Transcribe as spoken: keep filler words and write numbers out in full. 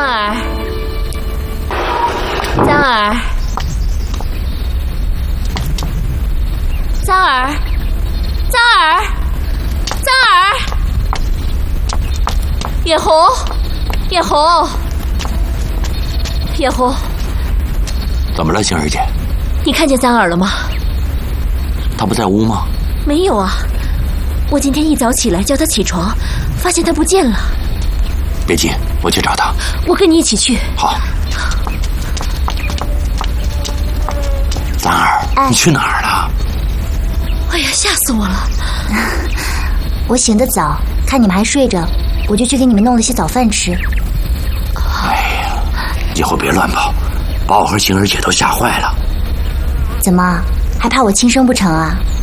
儿，江儿，江儿，江儿，江儿，眼红，眼红，眼红， 怎么了，星儿姐？ 你看见江儿了吗？ 她不在屋吗？ 没有啊，我今天一早起来叫她起床，发现她不见了。 别急，我去找她。 我跟你一起去。 好。三儿，哎、你去哪儿了？ 哎呀，吓死我了！ 我醒得早，看你们还睡着，我就去给你们弄了些早饭吃。 哎呀，以后别乱跑，把我和星儿姐都吓坏了。 怎么，还怕我轻生不成啊？